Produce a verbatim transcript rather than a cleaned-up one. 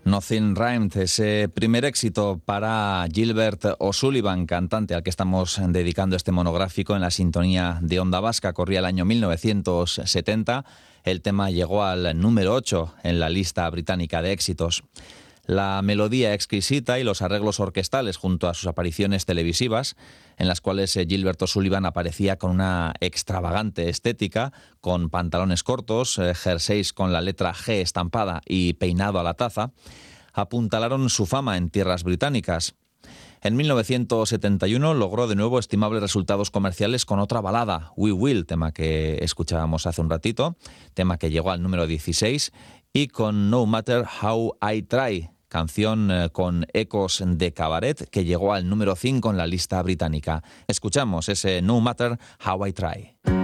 Nothing Rhymed, ese primer éxito para Gilbert O'Sullivan, cantante al que estamos dedicando este monográfico en la sintonía de Onda Vasca. Corría el año mil novecientos setenta. El tema llegó al número ocho en la lista británica de éxitos. La melodía exquisita y los arreglos orquestales junto a sus apariciones televisivas, en las cuales Gilbert O'Sullivan aparecía con una extravagante estética, con pantalones cortos, jerseys con la letra G estampada y peinado a la taza, apuntalaron su fama en tierras británicas. En mil novecientos setenta y uno logró de nuevo estimables resultados comerciales con otra balada, We Will, tema que escuchábamos hace un ratito, tema que llegó al número dieciséis, y con No Matter How I Try, canción con ecos de cabaret que llegó al número cinco en la lista británica. Escuchamos ese No Matter How I Try.